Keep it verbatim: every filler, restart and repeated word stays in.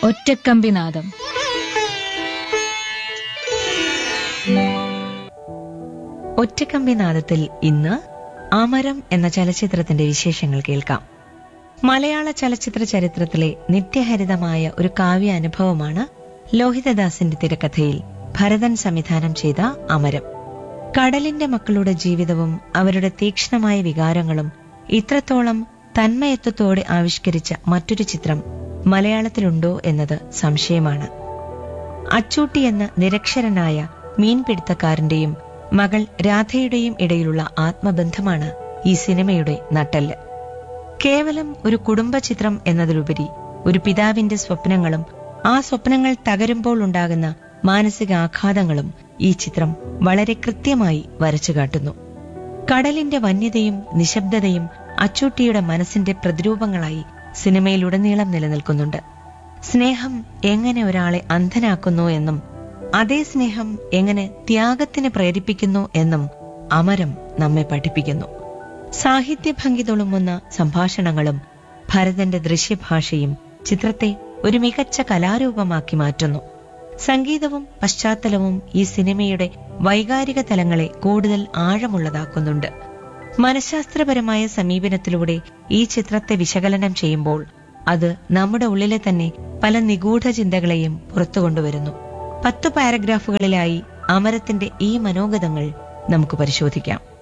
ഒറ്റക്കമ്പിനാദം. ഒറ്റക്കമ്പിനാദത്തിൽ ഇന്ന് അമരം എന്ന ചലച്ചിത്രത്തിന്റെ വിശേഷങ്ങൾ കേൾക്കാം. മലയാള ചലച്ചിത്ര ചരിത്രത്തിലെ നിത്യഹരിതമായ ഒരു കാവ്യ അനുഭവമാണ് ലോഹിതദാസിന്റെ തിരക്കഥയിൽ ഭരതൻ സംവിധാനം ചെയ്ത അമരം. കടലിന്റെ മക്കളുടെ ജീവിതവും അവരുടെ തീക്ഷ്ണമായ വികാരങ്ങളും ഇത്രത്തോളം തന്മയത്വത്തോടെ ആവിഷ്കരിച്ച മറ്റൊരു ചിത്രം മലയാളത്തിലുണ്ടോ എന്നത് സംശയമാണ്. അച്ചൂട്ടി എന്ന നിരക്ഷരനായ മീൻപിടുത്തക്കാരന്റെയും മകൾ രാധയുടെയും ഇടയിലുള്ള ആത്മബന്ധമാണ് ഈ സിനിമയുടെ നട്ടെല്ല്. കേവലം ഒരു കുടുംബ ചിത്രം എന്നതിലുപരി ഒരു പിതാവിന്റെ സ്വപ്നങ്ങളും ആ സ്വപ്നങ്ങൾ തകരുമ്പോൾ ഉണ്ടാകുന്ന മാനസികാഘാതങ്ങളും ഈ ചിത്രം വളരെ കൃത്യമായി വരച്ചു കാട്ടുന്നു. കടലിന്റെ വന്യതയും നിശബ്ദതയും അച്ചൂട്ടിയുടെ മനസ്സിന്റെ പ്രതിരൂപങ്ങളായി സിനിമയിലുടനീളം നിലനിൽക്കുന്നുണ്ട്. സ്നേഹം എങ്ങനെ ഒരാളെ അന്ധനാക്കുന്നു എന്നും അതേ സ്നേഹം എങ്ങനെ ത്യാഗത്തിന് പ്രേരിപ്പിക്കുന്നു എന്നും അമരം നമ്മെ പഠിപ്പിക്കുന്നു. സാഹിത്യഭംഗി തുളുമ്പുന്ന സംഭാഷണങ്ങളും ഭരതന്റെ ദൃശ്യഭാഷയും ചിത്രത്തെ ഒരു മികച്ച കലാരൂപമാക്കി മാറ്റുന്നു. സംഗീതവും പശ്ചാത്തലവും ഈ സിനിമയുടെ വൈകാരിക തലങ്ങളെ കൂടുതൽ ആഴമുള്ളതാക്കുന്നുണ്ട്. മനഃശാസ്ത്രപരമായ സമീപനത്തിലൂടെ ഈ ചിത്രത്തെ വിശകലനം ചെയ്യുമ്പോൾ അത് നമ്മുടെ ഉള്ളിലെ തന്നെ പല നിഗൂഢ ചിന്തകളെയും പുറത്തുകൊണ്ടുവരുന്നു. പത്തു പാരഗ്രാഫുകളിലായി അമരത്തിന്റെ ഈ മനോഗതങ്ങൾ നമുക്ക് പരിശോധിക്കാം.